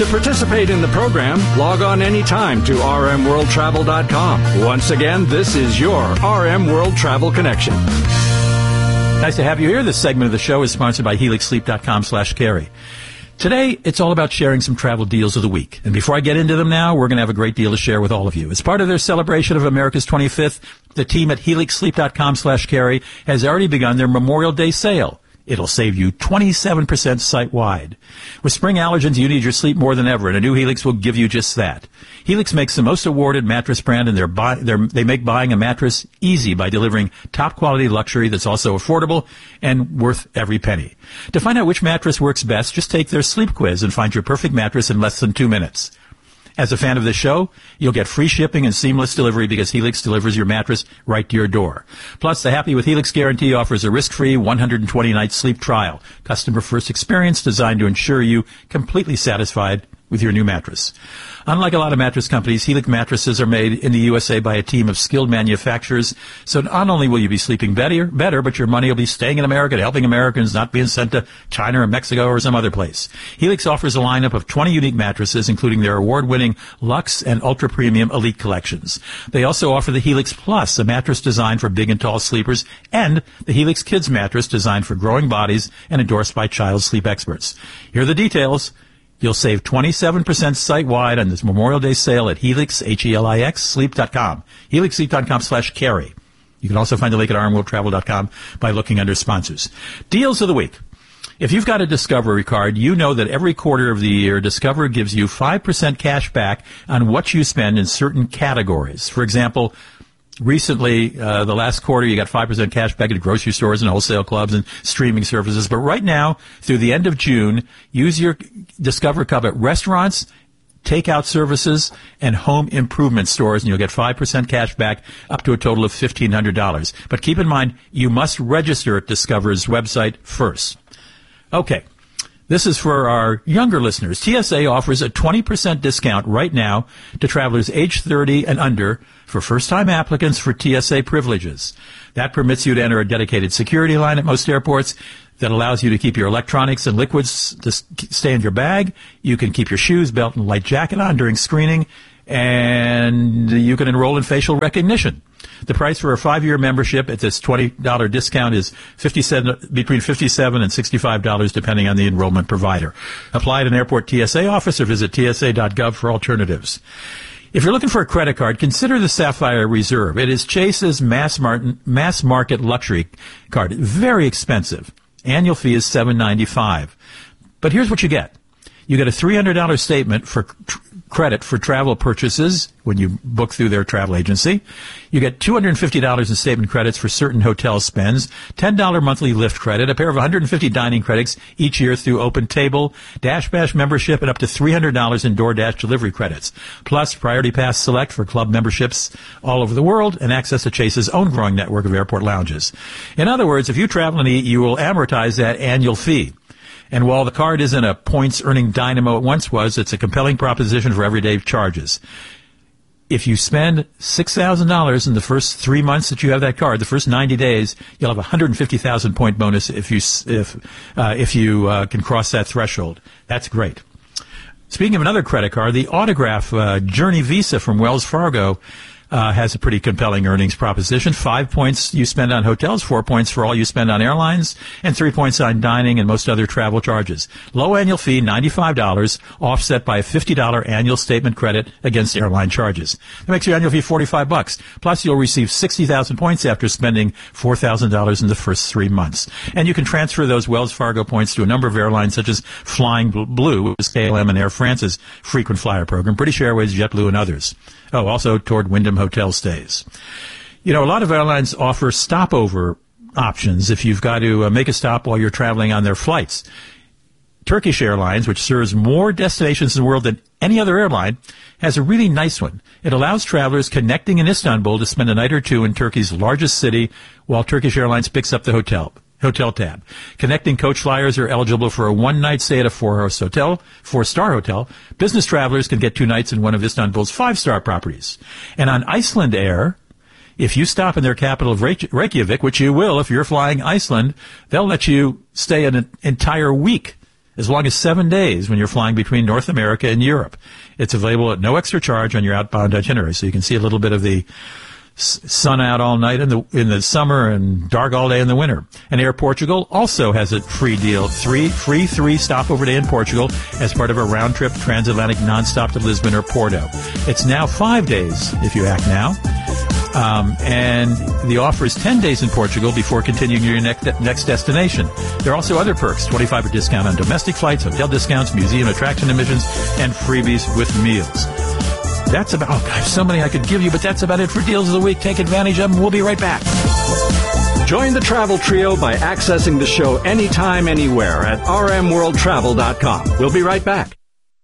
To participate in the program, log on anytime to rmworldtravel.com. Once again, this is your RM World Travel Connection. Nice to have you here. This segment of the show is sponsored by HelixSleep.com/Carey. Today, it's all about sharing some travel deals of the week. And before I get into them now, we're going to have a great deal to share with all of you. As part of their celebration of America's 25th, the team at HelixSleep.com/Carey has already begun their Memorial Day sale. It'll save you 27% site-wide. With spring allergens, you need your sleep more than ever, and a new Helix will give you just that. Helix makes the most awarded mattress brand, and they make buying a mattress easy by delivering top-quality luxury that's also affordable and worth every penny. To find out which mattress works best, just take their sleep quiz and find your perfect mattress in less than 2 minutes. As a fan of the show, you'll get free shipping and seamless delivery because Helix delivers your mattress right to your door. Plus, the Happy with Helix guarantee offers a risk-free 120-night sleep trial. Customer-first experience designed to ensure you completely satisfied with your new mattress. Unlike a lot of mattress companies, Helix mattresses are made in the USA by a team of skilled manufacturers. So not only will you be sleeping better, but your money will be staying in America and helping Americans, not being sent to China or Mexico or some other place. Helix offers a lineup of 20 unique mattresses, including their award-winning Luxe and Ultra Premium Elite collections. They also offer the Helix Plus, a mattress designed for big and tall sleepers, and the Helix Kids mattress designed for growing bodies and endorsed by child sleep experts. Here are the details. You'll save 27% site-wide on this Memorial Day sale at Helix, Helix, sleep.com. HelixSleep.com/Carey. You can also find the link at rmworldtravel.com by looking under sponsors. Deals of the week. If you've got a Discovery card, you know that every quarter of the year, Discover gives you 5% cash back on what you spend in certain categories. For example, recently, the last quarter, you got 5% cash back at grocery stores and wholesale clubs and streaming services. But right now, through the end of June, use your Discover Cub at restaurants, takeout services, and home improvement stores, and you'll get 5% cash back up to a total of $1,500. But keep in mind, you must register at Discover's website first. Okay. This is for our younger listeners. TSA offers a 20% discount right now to travelers age 30 and under for first-time applicants for TSA privileges. That permits you to enter a dedicated security line at most airports that allows you to keep your electronics and liquids to stay in your bag. You can keep your shoes, belt, and light jacket on during screening, and you can enroll in facial recognition. The price for a 5-year membership at this $20 discount is between $57 and $65, depending on the enrollment provider. Apply at an airport TSA office or visit tsa.gov for alternatives. If you're looking for a credit card, consider the Sapphire Reserve. It is Chase's mass market luxury card. Very expensive. Annual fee is $7.95. But here's what you get. You get a $300 statement for credit for travel purchases when you book through their travel agency. You get $250 in statement credits for certain hotel spends, $10 monthly Lyft credit, a pair of 150 dining credits each year through Open Table, Dash Bash membership, and up to $300 in DoorDash delivery credits. Plus, Priority Pass Select for club memberships all over the world and access to Chase's own growing network of airport lounges. In other words, if you travel and eat, you will amortize that annual fee. And while the card isn't a points-earning dynamo it once was, it's a compelling proposition for everyday charges. If you spend $6,000 in the first 3 months that you have that card, the first 90 days, you'll have a 150,000-point bonus if you can cross that threshold. That's great. Speaking of another credit card, the Autograph Journey Visa from Wells Fargo has a pretty compelling earnings proposition. 5 points you spend on hotels, 4 points for all you spend on airlines, and 3 points on dining and most other travel charges. Low annual fee, $95, offset by a $50 annual statement credit against airline charges. That makes your annual fee $45. Plus, you'll receive 60,000 points after spending $4,000 in the first 3 months. And you can transfer those Wells Fargo points to a number of airlines such as Flying Blue, which is KLM and Air France's frequent flyer program, British Airways, JetBlue, and others. Oh, also toward Wyndham hotel stays. You know, a lot of airlines offer stopover options if you've got to make a stop while you're traveling on their flights. Turkish Airlines, which serves more destinations in the world than any other airline, has a really nice one. It allows travelers connecting in Istanbul to spend a night or two in Turkey's largest city while Turkish Airlines picks up the hotel tab. Connecting coach flyers are eligible for a one-night stay at a four-star hotel. Business travelers can get 2 nights in one of Istanbul's 5-star properties. And on Iceland Air, if you stop in their capital of Reykjavik, which you will if you're flying Iceland, they'll let you stay an entire week as long as 7 days when you're flying between North America and Europe. It's available at no extra charge on your outbound itinerary, so you can see a little bit of the sun out all night in the summer and dark all day in the winter. And Air Portugal also has a free deal, free stopover day in Portugal as part of a round-trip transatlantic nonstop to Lisbon or Porto. It's now 5 days if you act now. And the offer is 10 days in Portugal before continuing your next destination. There are also other perks, 25% discount on domestic flights, hotel discounts, museum attraction admissions, and freebies with meals. That's about, I have so many I could give you, but that's about it for Deals of the Week. Take advantage of them. We'll be right back. Join the Travel Trio by accessing the show anytime, anywhere at rmworldtravel.com. We'll be right back.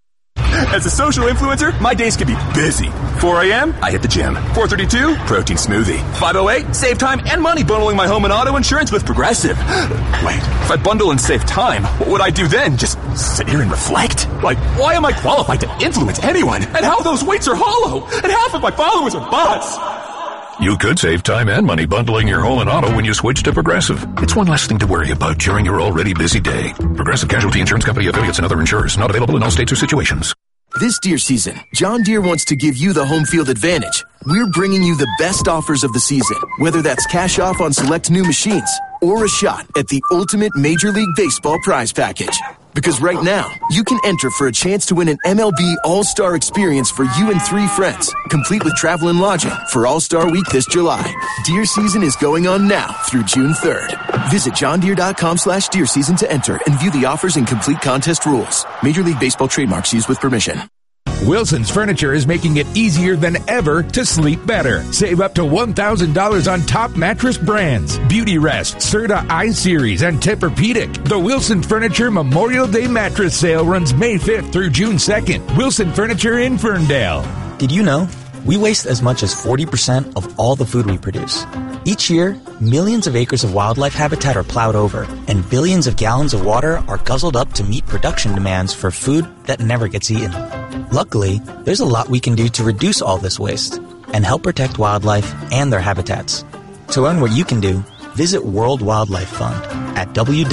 As a social influencer, my days can be busy. 4 a.m., I hit the gym. 4:32, protein smoothie. 5:08, save time and money bundling my home and auto insurance with Progressive. Wait, if I bundle and save time, what would I do then? Just sit here and reflect? Like, why am I qualified to influence anyone? And how those weights are hollow? And half of my followers are bots. You could save time and money bundling your home and auto when you switch to Progressive. It's one less thing to worry about during your already busy day. Progressive Casualty Insurance Company, affiliates, and other insurers. Not available in all states or situations. This deer season, John Deere wants to give you the home field advantage. We're bringing you the best offers of the season, whether that's cash off on select new machines or a shot at the ultimate Major League Baseball prize package. Because right now, you can enter for a chance to win an MLB All-Star experience for you and 3 friends, complete with travel and lodging for All-Star Week this July. Deer season is going on now through June 3rd. Visit johndeere.com/deer season to enter and view the offers and complete contest rules. Major League Baseball trademarks used with permission. Wilson's Furniture is making it easier than ever to sleep better. Save up to $1,000 on top mattress brands. Beauty Rest, Serta I-Series, and Tempur-Pedic. The Wilson Furniture Memorial Day Mattress Sale runs May 5th through June 2nd. Wilson Furniture in Ferndale. Did you know? We waste as much as 40% of all the food we produce. Each year, millions of acres of wildlife habitat are plowed over, and billions of gallons of water are guzzled up to meet production demands for food that never gets eaten. Luckily, there's a lot we can do to reduce all this waste and help protect wildlife and their habitats. To learn what you can do, visit World Wildlife Fund at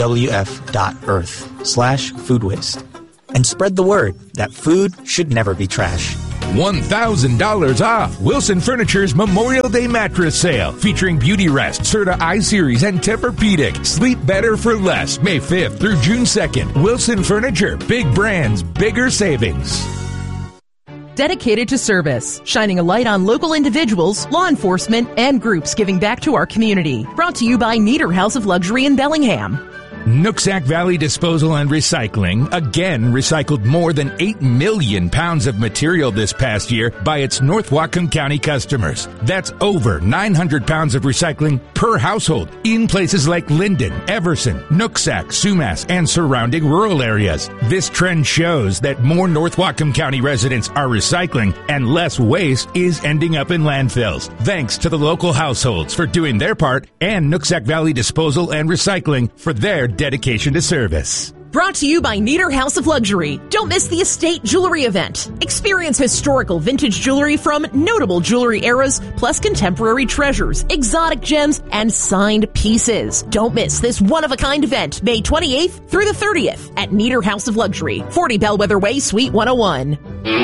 wwf.earth/food waste. And spread the word that food should never be trash. $1,000 off Wilson Furniture's Memorial Day Mattress Sale, featuring Beauty Rest, Serta I-Series, and Tempur-Pedic. Sleep better for less. May 5th through June 2nd. Wilson Furniture. Big brands, bigger savings. Dedicated to service, shining a light on local individuals, law enforcement, and groups giving back to our community. Brought to you by Nieder House of Luxury in Bellingham. Nooksack Valley Disposal and Recycling again recycled more than 8 million pounds of material this past year by its North Whatcom County customers. That's over 900 pounds of recycling per household in places like Linden, Everson, Nooksack, Sumas, and surrounding rural areas. This trend shows that more North Whatcom County residents are recycling and less waste is ending up in landfills. Thanks to the local households for doing their part and Nooksack Valley Disposal and Recycling for their dedication to service. Brought to you by Nieder House of Luxury. Don't miss the Estate Jewelry event. Experience historical vintage jewelry from notable jewelry eras, plus contemporary treasures, exotic gems, and signed pieces. Don't miss this one-of-a-kind event, May 28th through the 30th at Nieder House of Luxury, 40 Bellwether Way, Suite 101.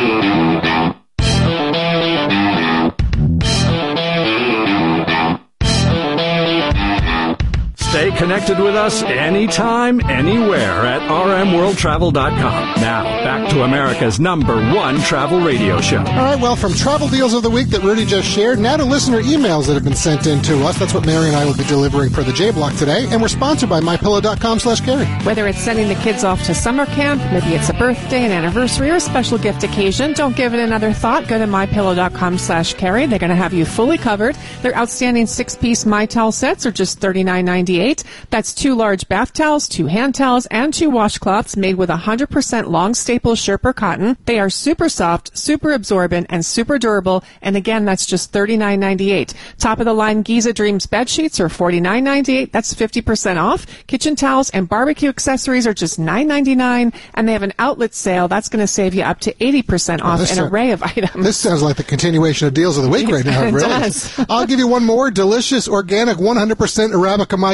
Stay connected with us anytime, anywhere at rmworldtravel.com. Now, back to America's #1 travel radio show. All right, well, from travel deals of the week that Rudy just shared, now to listener emails that have been sent in to us. That's what Mary and I will be delivering for the J-Block today, and we're sponsored by MyPillow.com/Carrie. Whether it's sending the kids off to summer camp, maybe it's a birthday, an anniversary, or a special gift occasion, don't give it another thought. Go to MyPillow.com/Carrie. They're going to have you fully covered. Their outstanding 6-piece My Towel sets are just $39.98. That's 2 large bath towels, 2 hand towels, and 2 washcloths made with 100% long staple Sherpa cotton. They are super soft, super absorbent, and super durable. And again, that's just $39.98. Top of the line Giza Dreams bed sheets are $49.98. That's 50% off. Kitchen towels and barbecue accessories are just $9.99. And they have an outlet sale that's going to save you up to 80% off an array of items. This sounds like the continuation of deals of the week right now. It really does. I'll give you one more. Delicious, organic, 100% Arabica My Coffee,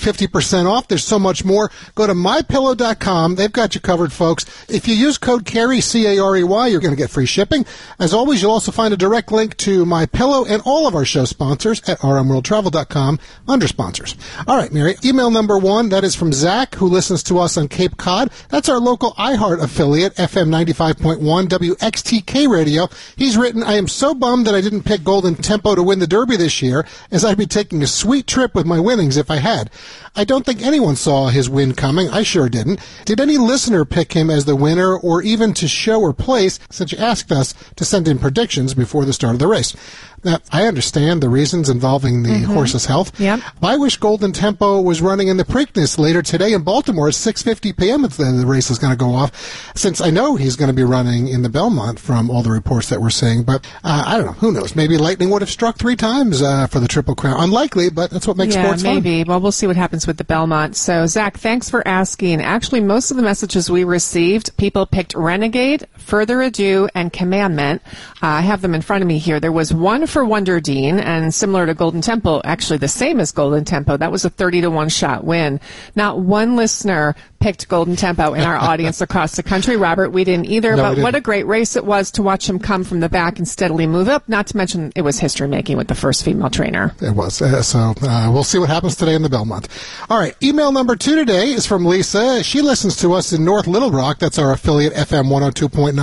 50% off. There's so much more. Go to MyPillow.com. They've got you covered, folks. If you use code CAREY, C-A-R-E-Y, you're going to get free shipping. As always, you'll also find a direct link to MyPillow and all of our show sponsors at rmworldtravel.com under sponsors. All right, Mary, email number 1, that is from Zach, who listens to us on Cape Cod. That's our local iHeart affiliate, FM 95.1 WXTK Radio. He's written, I am so bummed that I didn't pick Golden Tempo to win the Derby this year, as I'd be taking a sweet trip with my winnings if I had. I don't think anyone saw his win coming. I sure didn't. Did any listener pick him as the winner or even to show or place, since you asked us to send in predictions before the start of the race? Now, I understand the reasons involving the horse's health. Yep. I wish Golden Tempo was running in the Preakness later today in Baltimore at 6:50 p.m. if the race is going to go off, since I know he's going to be running in the Belmont from all the reports that we're seeing. But I don't know. Who knows? Maybe lightning would have struck 3 times for the Triple Crown. Unlikely, but that's what makes sports fun. Yeah, maybe. Well, we'll see what happens with the Belmont. So, Zach, thanks for asking. Actually, most of the messages we received, people picked Renegade, Further Ado, and Commandment. I have them in front of me here. There was one for Wonder Dean, and similar to Golden Tempo, actually the same as Golden Tempo. That was a 30-to-1 shot win. Not one listener picked Golden Tempo in our audience across the country. Robert, we didn't either, but what a great race it was to watch him come from the back and steadily move up, not to mention it was history-making with the first female trainer. It was. So we'll see what happens today in the Belmont. All right, email number 2 today is from Lisa. She listens to us in North Little Rock. That's our affiliate, FM 102.9,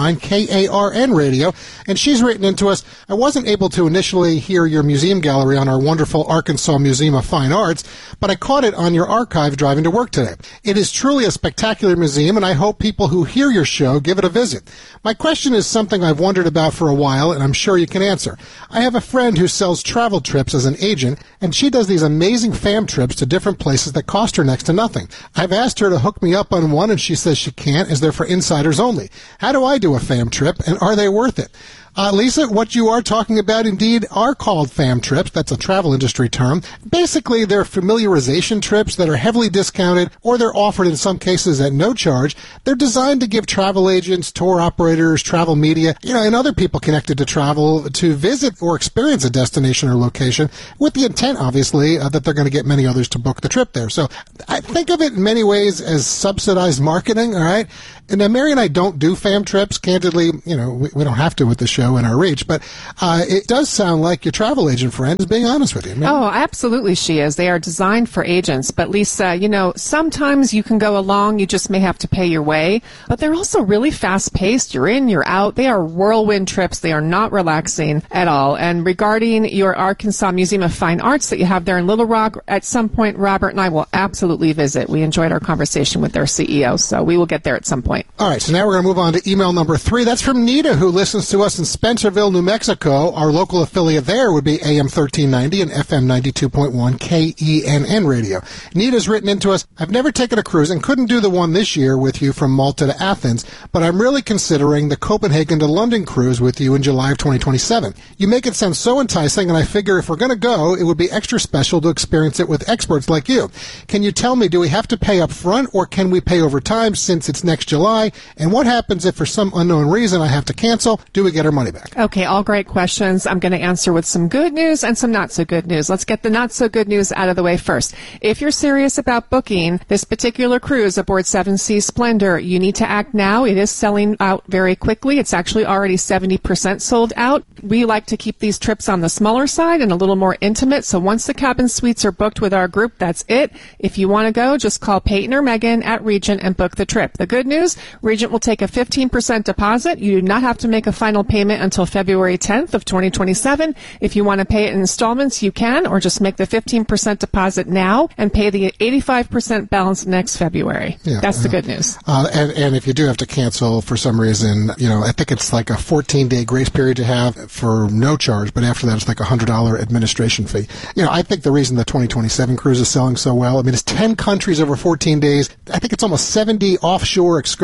KARN Radio, and she's written into us, I wasn't able to initially hear your museum gallery on our wonderful Arkansas Museum of Fine Arts, but I caught it on your archive driving to work today. It is truly a spectacular museum, and I hope people who hear your show give it a visit. My question is something I've wondered about for a while, and I'm sure you can answer. I have a friend who sells travel trips as an agent, and she does these amazing fam trips to different places that cost her next to nothing. I've asked her to hook me up on one, and she says she can't, as they're for insiders only. How do I do a fam trip, and are they worth it? Lisa, what you are talking about indeed are called fam trips. That's a travel industry term. Basically, they're familiarization trips that are heavily discounted, or they're offered in some cases at no charge. They're designed to give travel agents, tour operators, travel media, and other people connected to travel to visit or experience a destination or location with the intent, obviously, that they're going to get many others to book the trip there. So I think of it in many ways as subsidized marketing, all right? And now, Mary and I don't do fam trips. Candidly, we don't have to with the show in our reach, but it does sound like your travel agent friend is being honest with you. Oh, absolutely she is. They are designed for agents. But Lisa, sometimes you can go along, you just may have to pay your way, but they're also really fast-paced. You're in, you're out. They are whirlwind trips. They are not relaxing at all. And regarding your Arkansas Museum of Fine Arts that you have there in Little Rock, at some point, Robert and I will absolutely visit. We enjoyed our conversation with their CEO, so we will get there at some point. All right, so now we're going to move on to email number 3. That's from Nita, who listens to us in Spencerville, New Mexico. Our local affiliate there would be AM 1390 and FM 92.1 KENN Radio. Nita's written into us, I've never taken a cruise and couldn't do the one this year with you from Malta to Athens, but I'm really considering the Copenhagen to London cruise with you in July of 2027. You make it sound so enticing, and I figure if we're going to go, it would be extra special to experience it with experts like you. Can you tell me, do we have to pay up front, or can we pay over time since it's next July? And what happens if for some unknown reason I have to cancel? Do we get our money back? Okay, all great questions. I'm going to answer with some good news and some not so good news. Let's get the not so good news out of the way first. If you're serious about booking this particular cruise aboard Seven Seas Splendor, you need to act now. It is selling out very quickly. It's actually already 70% sold out. We like to keep these trips on the smaller side and a little more intimate. So once the cabin suites are booked with our group, that's it. If you want to go, just call Peyton or Megan at Regent and book the trip. The good news, Regent will take a 15% deposit. You do not have to make a final payment until February 10th of 2027. If you want to pay it in installments, you can, or just make the 15% deposit now and pay the 85% balance next February. Yeah, that's the good news. And if you do have to cancel for some reason, I think it's like a 14-day grace period to have for no charge, but after that it's like a $100 administration fee. I think the reason the 2027 cruise is selling so well, it's 10 countries over 14 days. I think it's almost 70 offshore excursions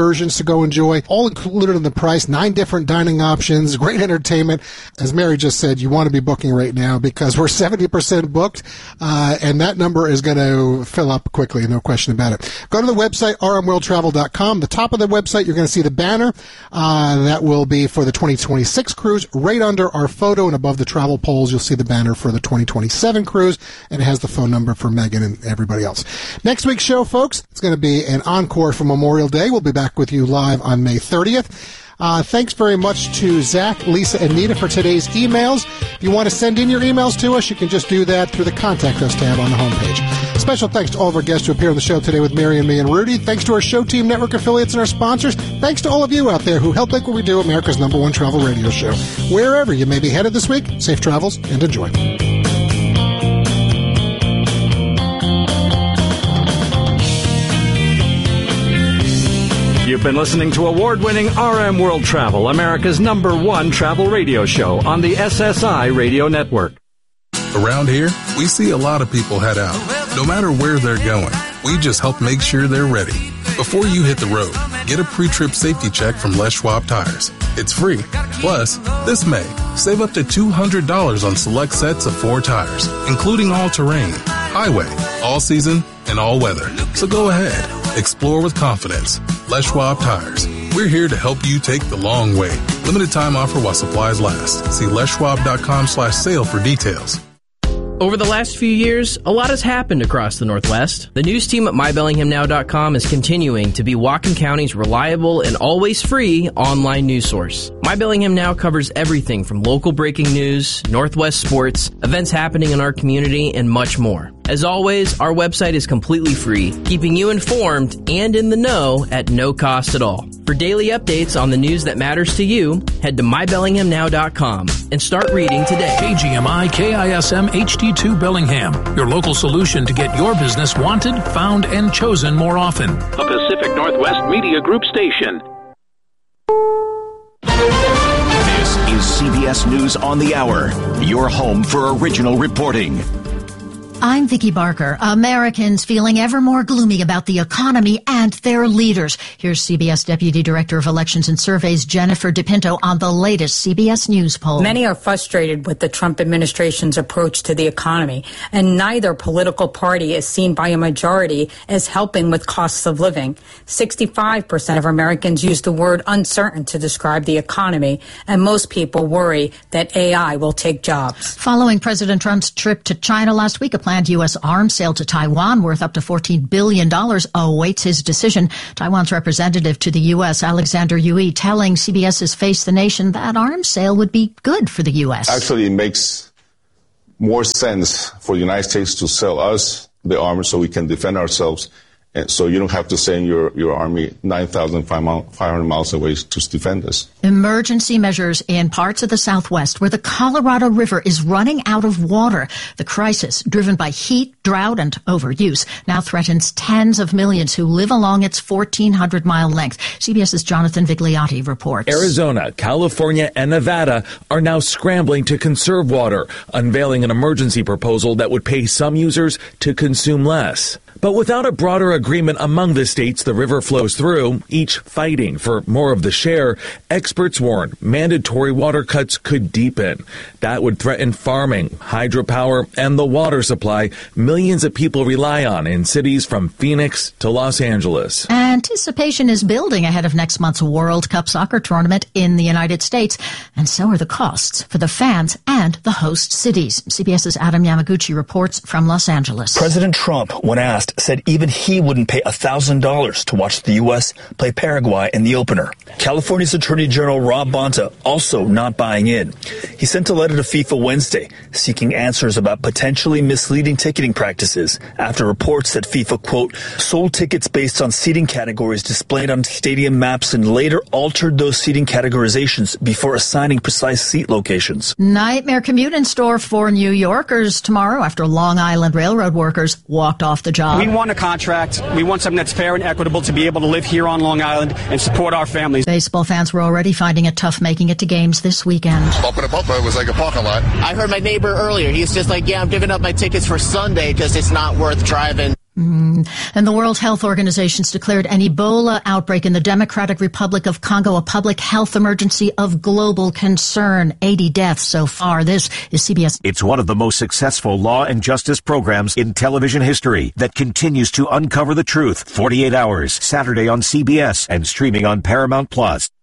versions to go enjoy, all included in the price, 9 different dining options, great entertainment. As Mary just said, you want to be booking right now because we're 70% booked, and that number is going to fill up quickly, no question about it. Go to the website, rmworldtravel.com. The top of the website, you're going to see the banner. That will be for the 2026 cruise. Right under our photo and above the travel polls, you'll see the banner for the 2027 cruise, and it has the phone number for Megan and everybody else. Next week's show, folks, it's going to be an encore for Memorial Day. We'll be back with you live on May 30th. Thanks very much to Zach, Lisa, and Nita for today's emails. If you want to send in your emails to us, you can just do that through the Contact Us tab on the homepage. Special thanks to all of our guests who appear on the show today with Mary and me and Rudy. Thanks to our Show Team Network affiliates and our sponsors. Thanks to all of you out there who help make what we do America's #1 travel radio show. Wherever you may be headed this week, safe travels and enjoy. You've been listening to award-winning RM World Travel, America's #1 travel radio show on the SSI Radio Network. Around here, we see a lot of people head out. No matter where they're going, we just help make sure they're ready. Before you hit the road, get a pre-trip safety check from Les Schwab Tires. It's free. Plus, this May, save up to $200 on select sets of 4 tires, including all-terrain, highway, all-season, and all-weather. So go ahead. Explore with confidence. Les Schwab Tires. We're here to help you take the long way. Limited time offer while supplies last. See leschwab.com/sale for details. Over the last few years, a lot has happened across the Northwest. The news team at MyBellinghamNow.com is continuing to be Whatcom County's reliable and always free online news source. My Bellingham Now covers everything from local breaking news, Northwest sports, events happening in our community, and much more. As always, our website is completely free, keeping you informed and in the know at no cost at all. For daily updates on the news that matters to you, head to MyBellinghamNow.com and start reading today. KGMI KISM HD2 Bellingham, your local solution to get your business wanted, found, and chosen more often. A Pacific Northwest Media Group station. This is CBS News on the Hour, your home for original reporting. I'm Vicki Barker. Americans feeling ever more gloomy about the economy and their leaders. Here's CBS Deputy Director of Elections and Surveys, Jennifer DePinto, on the latest CBS News poll. Many are frustrated with the Trump administration's approach to the economy, and neither political party is seen by a majority as helping with costs of living. 65% of Americans use the word uncertain to describe the economy, and most people worry that AI will take jobs. Following President Trump's trip to China last week, a planned U.S. arms sale to Taiwan worth up to $14 billion awaits his decision. Taiwan's representative to the U.S., Alexander Yui, telling CBS's Face the Nation that arms sale would be good for the U.S. Actually, it makes more sense for the United States to sell us the arms so we can defend ourselves. And so you don't have to send your army 9,500 miles away to defend us. Emergency measures in parts of the Southwest where the Colorado River is running out of water. The crisis, driven by heat, drought, and overuse, now threatens tens of millions who live along its 1,400-mile length. CBS's Jonathan Vigliotti reports. Arizona, California, and Nevada are now scrambling to conserve water, unveiling an emergency proposal that would pay some users to consume less. But without a broader agreement among the states the river flows through, each fighting for more of the share, experts warn mandatory water cuts could deepen. That would threaten farming, hydropower, and the water supply millions of people rely on in cities from Phoenix to Los Angeles. Anticipation is building ahead of next month's World Cup soccer tournament in the United States, and so are the costs for the fans and the host cities. CBS's Adam Yamaguchi reports from Los Angeles. President Trump, when asked, said even he wouldn't pay $1,000 to watch the U.S. play Paraguay in the opener. California's Attorney General Rob Bonta also not buying in. He sent a letter to FIFA Wednesday seeking answers about potentially misleading ticketing practices after reports that FIFA, quote, sold tickets based on seating categories displayed on stadium maps and later altered those seating categorizations before assigning precise seat locations. Nightmare commute in store for New Yorkers tomorrow after Long Island Railroad workers walked off the job. We want a contract. We want something that's fair and equitable to be able to live here on Long Island and support our families. Baseball fans were already finding it tough making it to games this weekend. Bumper to bumper, it was like a parking lot. I heard my neighbor earlier. He's just like, yeah, I'm giving up my tickets for Sunday because it's not worth driving. And the World Health Organization's declared an Ebola outbreak in the Democratic Republic of Congo a public health emergency of global concern. 80 deaths so far. This is CBS. It's one of the most successful law and justice programs in television history that continues to uncover the truth. 48 Hours, Saturday on CBS and streaming on Paramount Plus.